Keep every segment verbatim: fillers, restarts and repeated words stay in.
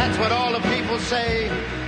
That's what all the people say.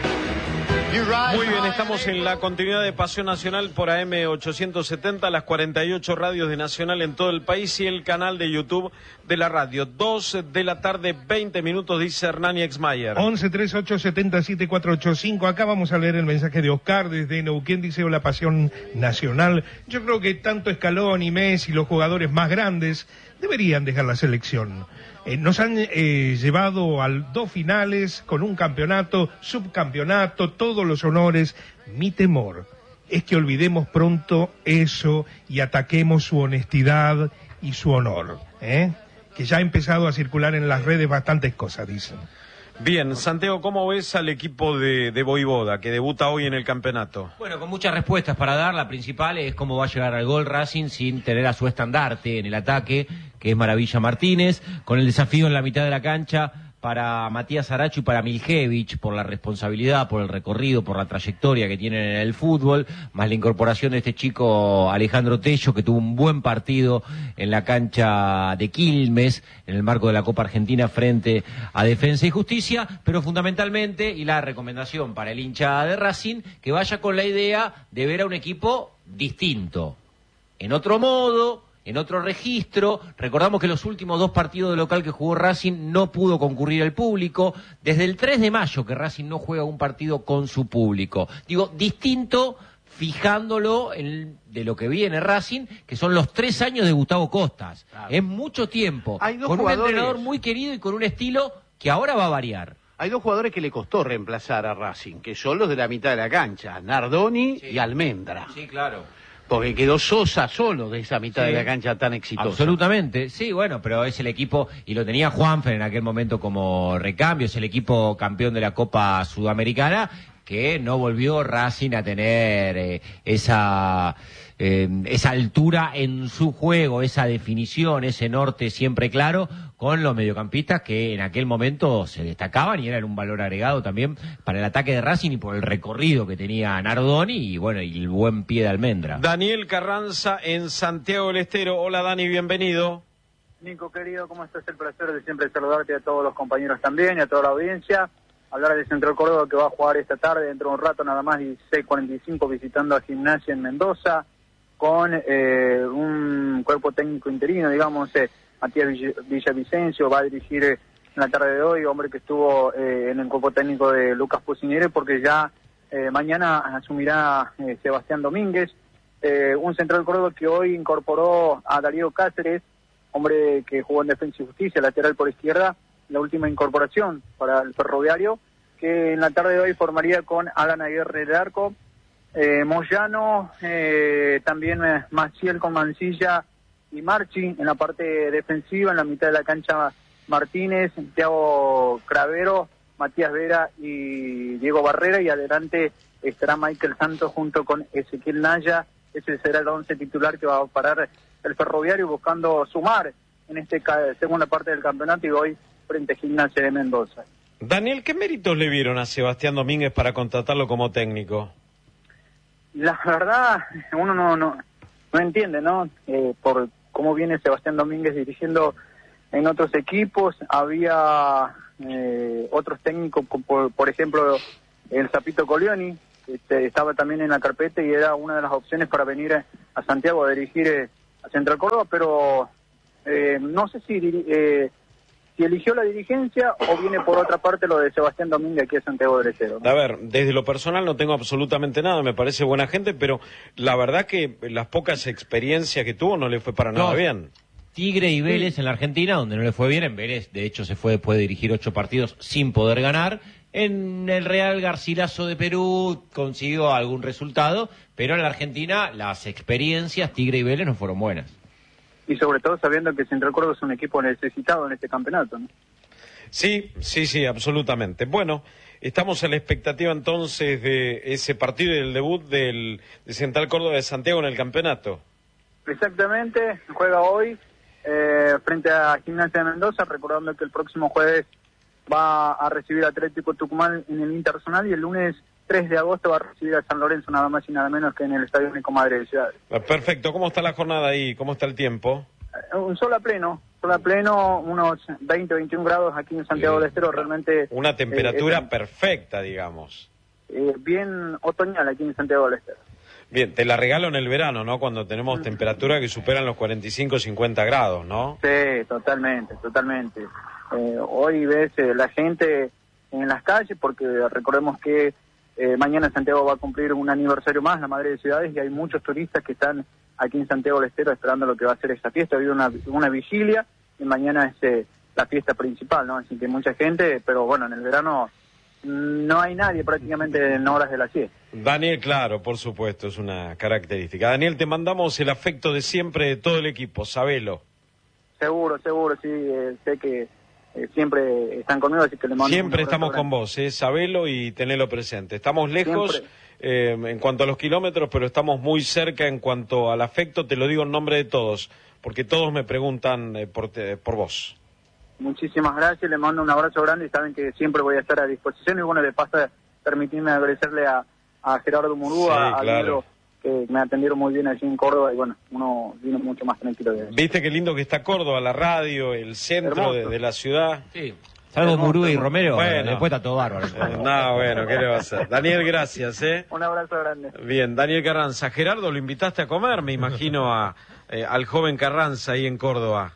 Muy bien, estamos en la continuidad de Pasión Nacional por A M ochocientos setenta, las cuarenta y ocho radios de Nacional en todo el país y el canal de YouTube de la radio. Dos de la tarde, veinte minutos, dice Hernán Exmayer. once, treinta y ocho, setenta y siete, cuatrocientos ochenta y cinco. Acá vamos a leer el mensaje de Oscar desde Neuquén. Dice: hola, Pasión Nacional. Yo creo que tanto Scaloni, Messi, los jugadores más grandes deberían dejar la selección. Eh, nos han eh, llevado a dos finales con un campeonato, subcampeonato, todos los honores. Mi temor es que olvidemos pronto eso y ataquemos su honestidad y su honor, ¿eh? Que ya ha empezado a circular en las redes bastantes cosas, dicen. Bien, Santiago, ¿cómo ves al equipo de, de Voivoda, que debuta hoy en el campeonato? Bueno, con muchas respuestas para dar. La principal es cómo va a llegar al gol Racing sin tener a su estandarte en el ataque, que es Maravilla Martínez, con el desafío en la mitad de la cancha para Matías Aracho y para Miljevich, por la responsabilidad, por el recorrido, por la trayectoria que tienen en el fútbol, más la incorporación de este chico Alejandro Tello, que tuvo un buen partido en la cancha de Quilmes, en el marco de la Copa Argentina frente a Defensa y Justicia, pero fundamentalmente, y la recomendación para el hincha de Racing, que vaya con la idea de ver a un equipo distinto, en otro modo, en otro registro. Recordamos que los últimos dos partidos de local que jugó Racing no pudo concurrir el público. Desde el tres de mayo que Racing no juega un partido con su público. Digo, distinto, fijándolo en de lo que viene Racing, que son los tres años de Gustavo Costas. Claro. Es mucho tiempo. Hay dos con jugadores... un entrenador muy querido y con un estilo que ahora va a variar. Hay dos jugadores que le costó reemplazar a Racing, que son los de la mitad de la cancha, Nardoni sí. y Almendra. Sí, claro. Porque quedó Sosa solo de esa mitad sí. de la cancha tan exitosa. Absolutamente, sí, bueno, pero es el equipo, y lo tenía Juanfer en aquel momento como recambio, es el equipo campeón de la Copa Sudamericana, que no volvió Racing a tener eh, esa... Eh, esa altura en su juego, esa definición, ese norte siempre claro, con los mediocampistas que en aquel momento se destacaban y eran un valor agregado también para el ataque de Racing y por el recorrido que tenía Nardoni y bueno, y el buen pie de Almendra. Daniel Carranza en Santiago del Estero. Hola Dani, bienvenido. Nico querido, ¿cómo estás? El placer de siempre saludarte a todos los compañeros también y a toda la audiencia. Hablar de Central Córdoba, que va a jugar esta tarde, dentro de un rato nada más, dieciséis cuarenta y cinco, visitando a Gimnasia en Mendoza, con eh, un cuerpo técnico interino, digamos, eh, Matías Villavicencio va a dirigir eh, en la tarde de hoy, hombre que estuvo eh, en el cuerpo técnico de Lucas Pusineri, porque ya eh, mañana asumirá eh, Sebastián Domínguez, eh, un Central Córdoba que hoy incorporó a Darío Cáceres, hombre que jugó en Defensa y Justicia, lateral por izquierda, la última incorporación para el Ferroviario, que en la tarde de hoy formaría con Alan Aguirre del arco, Eh, Moyano, eh, también eh, Maciel con Mancilla y Marchi en la parte defensiva, en la mitad de la cancha Martínez, Thiago Cravero, Matías Vera y Diego Barrera, y adelante estará Michael Santos junto con Ezequiel Naya. Ese será el once titular que va a parar el Ferroviario buscando sumar en esta segunda parte del campeonato y hoy frente a Gimnasia de Mendoza. Daniel, ¿qué méritos le vieron a Sebastián Domínguez para contratarlo como técnico? La verdad, uno no no, no entiende, ¿no? Eh, por cómo viene Sebastián Domínguez dirigiendo en otros equipos. Había eh, otros técnicos, por, por ejemplo, el Zapito Colioni, este, estaba también en la carpeta y era una de las opciones para venir a Santiago a dirigir eh, a Central Córdoba, pero eh, no sé si... Eh, si eligió la dirigencia o viene por otra parte lo de Sebastián Domínguez aquí a Santiago del Estero, ¿no? A ver, desde lo personal no tengo absolutamente nada, me parece buena gente, pero la verdad que las pocas experiencias que tuvo no le fue para nada no. bien. Tigre y Vélez sí. en la Argentina, donde no le fue bien. En Vélez, de hecho, se fue después de dirigir ocho partidos sin poder ganar. En el Real Garcilaso de Perú consiguió algún resultado, pero en la Argentina las experiencias Tigre y Vélez no fueron buenas. Y sobre todo sabiendo que Central Córdoba es un equipo necesitado en este campeonato, ¿no? Sí, sí, sí, absolutamente. Bueno, estamos a la expectativa entonces de ese partido y del debut del de Central Córdoba de Santiago en el campeonato. Exactamente, juega hoy eh, frente a Gimnasia de Mendoza, recordando que el próximo jueves va a recibir a Atlético Tucumán en el Internacional y el lunes tres de agosto va a recibir a San Lorenzo, nada más y nada menos que en el Estadio Único Madre de Ciudad. Perfecto, ¿cómo está la jornada ahí? ¿Cómo está el tiempo? Un sol a pleno, sol a pleno, unos veinte, veintiún grados aquí en Santiago del Estero, realmente... Una temperatura eh, es, perfecta, digamos. Eh, bien otoñal aquí en Santiago del Estero. Bien, te la regalo en el verano, ¿no? Cuando tenemos temperaturas que superan los cuarenta y cinco, cincuenta grados, ¿no? Sí, totalmente, totalmente. Eh, hoy ves eh, la gente en las calles, porque recordemos que eh, mañana Santiago va a cumplir un aniversario más, la Madre de Ciudades, y hay muchos turistas que están aquí en Santiago del Estero esperando lo que va a ser esta fiesta. Ha habido una, una vigilia y mañana es eh, la fiesta principal, ¿no? Así que mucha gente, pero bueno, en el verano no hay nadie prácticamente en horas de la siesta. Daniel, claro, por supuesto, es una característica. Daniel, te mandamos el afecto de siempre de todo el equipo, sabelo. Seguro, seguro, sí, eh, sé que eh, siempre están conmigo, así que le mando Siempre un estamos abrazo con vos, eh, sabelo y tenelo presente. Estamos lejos eh, en cuanto a los kilómetros, pero estamos muy cerca en cuanto al afecto, te lo digo en nombre de todos, porque todos me preguntan eh, por, te, por vos. Muchísimas gracias, le mando un abrazo grande y saben que siempre voy a estar a disposición. Y bueno, de paso, permitirme agradecerle a, a Gerardo Murúa, Sí, a claro. Libro, que me atendieron muy bien allí en Córdoba y bueno, uno vino mucho más tranquilo de Viste qué lindo que está Córdoba, la radio, el centro de, de la ciudad. Sí. Salvo Murúa y Romero, Bueno. después está todo bárbaro. Eh, no, bueno, ¿qué le va a hacer? Daniel, gracias, ¿eh? Un abrazo grande. Bien, Daniel Carranza. Gerardo, lo invitaste a comer, me imagino, a, eh, al joven Carranza ahí en Córdoba.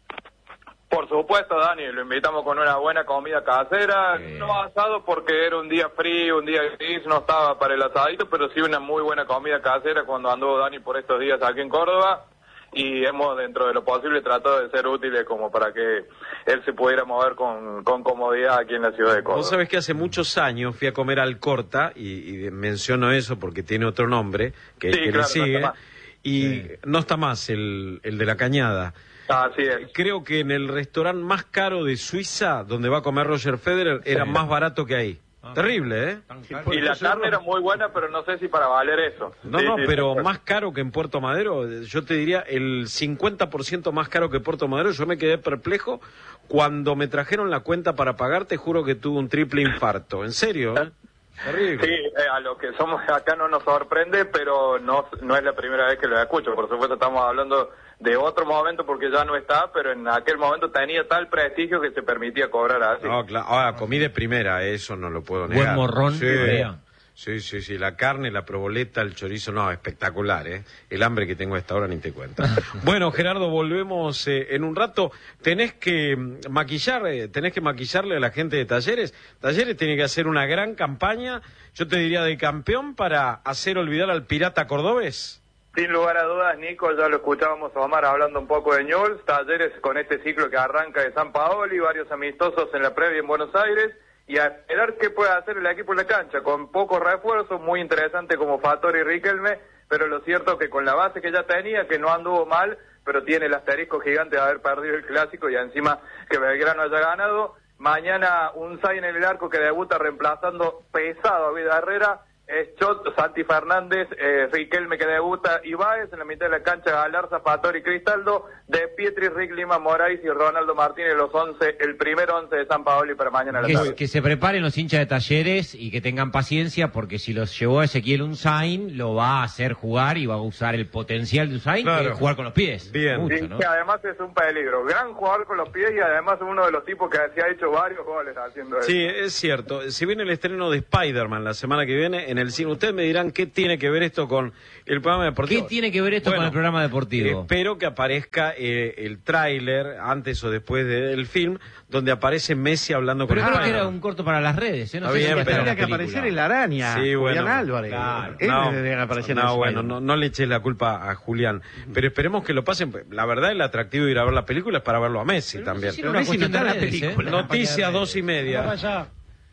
Por supuesto, Dani, lo invitamos con una buena comida casera, Sí. no asado porque era un día frío, un día gris, no estaba para el asadito, pero sí una muy buena comida casera cuando anduvo Dani por estos días aquí en Córdoba, y hemos dentro de lo posible tratado de ser útiles como para que él se pudiera mover con, con comodidad aquí en la ciudad de Córdoba. Vos sabés que hace muchos años fui a comer al Corta, y, y menciono eso porque tiene otro nombre, que, Sí, que claro, le sigue, no está más. y Sí. no está más el, el de la Cañada. Así es. Creo que en el restaurante más caro de Suiza, donde va a comer Roger Federer, era Sí. más barato que ahí. Ah. Terrible, ¿eh? Y la carne era muy buena, pero no sé si para valer eso. No, Sí, no, sí, pero sí. más caro que en Puerto Madero, yo te diría el cincuenta por ciento más caro que Puerto Madero. Yo me quedé perplejo cuando me trajeron la cuenta para pagar, te juro que tuve un triple infarto. ¿En serio? ¿eh? Terrible. Sí, eh, a lo que somos acá no nos sorprende, pero no, no es la primera vez que lo escucho. Por supuesto estamos hablando de otro momento porque ya no está, pero en aquel momento tenía tal prestigio que se permitía cobrar así. No, claro. Ahora, comí de primera, eso no lo puedo Buen negar. morrón, sí. vea. Sí, sí, sí, la carne, la proboleta, el chorizo, no, espectacular, ¿eh? El hambre que tengo a esta hora ni te cuento. Bueno, Gerardo, volvemos eh, en un rato. Tenés que mm, maquillar, eh, tenés que maquillarle a la gente de Talleres. Talleres tiene que hacer una gran campaña, yo te diría de campeón, para hacer olvidar al pirata cordobés. Sin lugar a dudas, Nico, ya lo escuchábamos a Omar hablando un poco de Newell's, Talleres con este ciclo que arranca de San Paoli, varios amistosos en la previa en Buenos Aires, y a esperar qué puede hacer el equipo en la cancha, con pocos refuerzos, muy interesante como Fattori y Riquelme, pero lo cierto es que con la base que ya tenía, que no anduvo mal, pero tiene el asterisco gigante de haber perdido el clásico y encima que Belgrano haya ganado. Mañana un Zay en el arco que debuta reemplazando pesado a Vida Herrera, es Chot, Santi Fernández, eh, Riquelme que debuta, Ibáez, en la mitad de la cancha Galarza, Fattori, Cristaldo, De Pietri, Rick Lima, Moraes y Ronaldo Martínez, los once, el primer once de San Paoli para mañana a la Que, tarde. que se preparen los hinchas de Talleres y que tengan paciencia, porque si los llevó Ezequiel Unzain, lo va a hacer jugar y va a usar el potencial de Unzain, Claro. que es jugar con los pies. Bien. Mucho, Sí, ¿no? que además es un peligro, gran jugador con los pies y además uno de los tipos que se ha hecho varios goles haciendo eso. Sí, es cierto. Si viene el estreno de Spider-Man la semana que viene en el cine, ustedes me dirán qué tiene que ver esto con el programa deportivo. ¿Qué tiene que ver esto Bueno, con el programa deportivo? Espero que aparezca eh, el tráiler antes o después de- del film donde aparece Messi hablando Pero con creo que Spider-Man. era un corto para las redes, ¿eh? No Está sé si bien, va a estar pero- en la Tendría que película. aparecer el araña, Sí, Julián bueno, Álvarez. claro. Él No, tendría que aparecer en no, el bueno, Spider-Man. no, no le eches la culpa a Julián. Pero esperemos que lo pasen. La verdad, el atractivo de ir a ver la película es para verlo a Messi Pero no también. sé si Pero era una Messi no cuestión de está en la redes, ¿eh? película. Una Noticias campaña de dos y redes. media.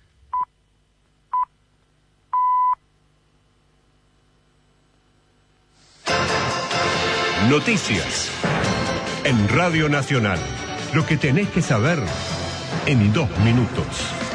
Noticias. En Radio Nacional. Lo que tenés que saber en dos minutos.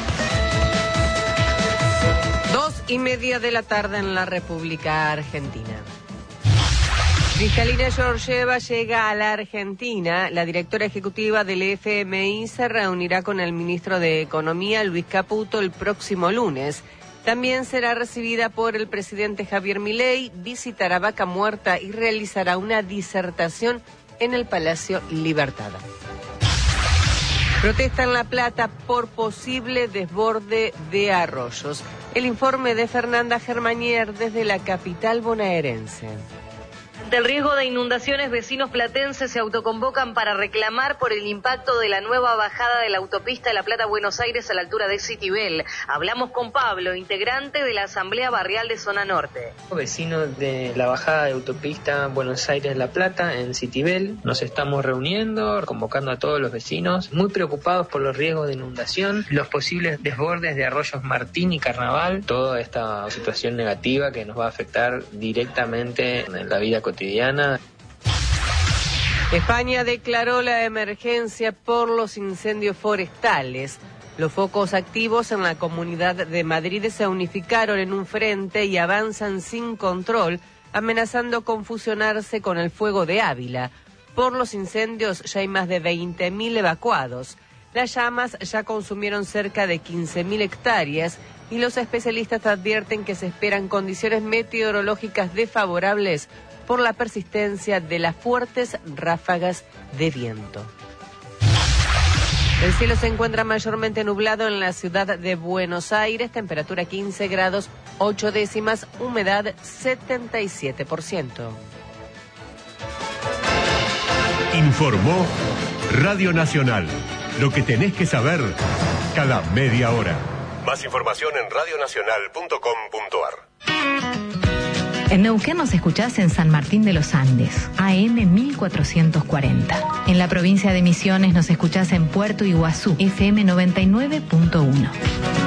Dos y media de la tarde en la República Argentina. Cristalina Georgieva llega a la Argentina. La directora ejecutiva del F M I se reunirá con el ministro de Economía, Luis Caputo, el próximo lunes. También será recibida por el presidente Javier Milei, visitará Vaca Muerta y realizará una disertación en el Palacio Libertad. Protesta en La Plata por posible desborde de arroyos. El informe de Fernanda Germanier desde la capital bonaerense. Ante el riesgo de inundaciones, vecinos platenses se autoconvocan para reclamar por el impacto de la nueva bajada de la autopista La Plata-Buenos Aires a la altura de Citibel. Hablamos con Pablo, integrante de la Asamblea Barrial de Zona Norte. Vecinos de la bajada de autopista Buenos Aires-La Plata en Citibel, nos estamos reuniendo, convocando a todos los vecinos, muy preocupados por los riesgos de inundación, los posibles desbordes de arroyos Martín y Carnaval, toda esta situación negativa que nos va a afectar directamente en la vida cotidiana. España declaró la emergencia por los incendios forestales. Los focos activos en la Comunidad de Madrid se unificaron en un frente y avanzan sin control, amenazando con fusionarse con el fuego de Ávila. Por los incendios ya hay más de veinte mil evacuados. Las llamas ya consumieron cerca de quince mil hectáreas y los especialistas advierten que se esperan condiciones meteorológicas desfavorables por la persistencia de las fuertes ráfagas de viento. El cielo se encuentra mayormente nublado en la ciudad de Buenos Aires, temperatura quince grados, ocho décimas, humedad setenta y siete por ciento. Informó Radio Nacional. Lo que tenés que saber cada media hora. Más información en radio nacional punto com punto ar. En Neuquén nos escuchás en San Martín de los Andes, A M mil cuatrocientos cuarenta. En la provincia de Misiones nos escuchás en Puerto Iguazú, F M noventa y nueve punto uno.